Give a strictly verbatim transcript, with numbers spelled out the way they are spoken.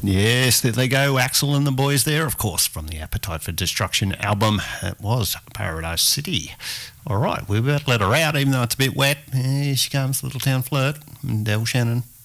Yes, there they go, Axl and the boys there, of course, from the Appetite for Destruction album. It was Paradise City. All right, we're about to let her out, even though it's a bit wet. Here she comes, Little Town Flirt, and Del Shannon.